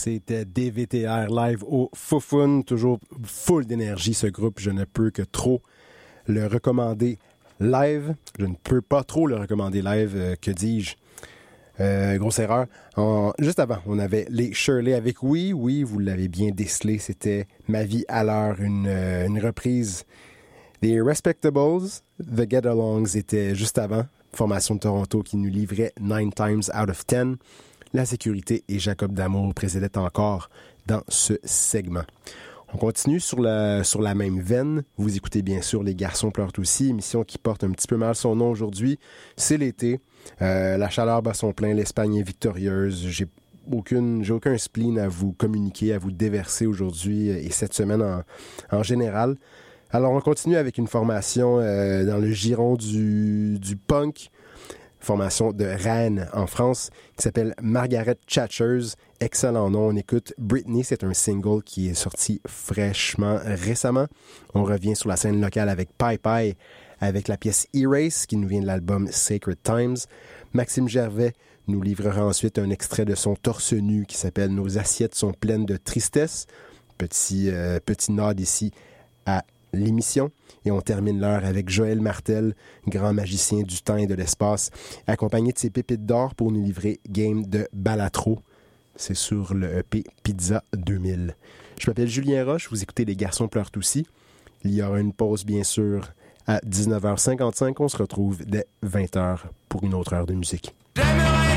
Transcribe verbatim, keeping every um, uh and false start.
C'était D V T R live au Foufoune, toujours full d'énergie ce groupe, je ne peux que trop le recommander live, je ne peux pas trop le recommander live, euh, que dis-je, euh, grosse erreur. En, juste avant, on avait les Shirley avec Oui, oui, vous l'avez bien décelé, c'était Ma vie à l'heure, une, euh, une reprise des Respectables. The Get-Alongs était juste avant, formation de Toronto qui nous livrait Nine Times Out of Ten. La sécurité et Jacob D'Amour précédaient encore dans ce segment. On continue sur la, sur la même veine. Vous écoutez bien sûr Les Garçons pleurent aussi, émission qui porte un petit peu mal son nom aujourd'hui. C'est l'été, euh, la chaleur bat son plein, l'Espagne est victorieuse. J'ai aucune, j'ai aucun spleen à vous communiquer, à vous déverser aujourd'hui et cette semaine en, en général. Alors on continue avec une formation euh, dans le giron du, du punk, formation de Rennes en France, qui s'appelle Margaret Thatchers. Excellent nom. On écoute Britney, c'est un single qui est sorti fraîchement récemment. On revient sur la scène locale avec Pai Pai, avec la pièce Erase, qui nous vient de l'album Sacred Times. Maxime Gervais nous livrera ensuite un extrait de son torse nu qui s'appelle Nos assiettes sont pleines de tristesse. Petit, euh, petit nod ici à l'émission. Et on termine l'heure avec Joël Martel, grand magicien du temps et de l'espace, accompagné de ses pépites d'or pour nous livrer Game de Balatro. C'est sur le E P Pizza deux mille. Je m'appelle Julien Roche, vous écoutez Les Garçons pleurent aussi. Il y aura une pause, bien sûr, à dix-neuf heures cinquante-cinq. On se retrouve dès vingt heures pour une autre heure de musique. J'aimerais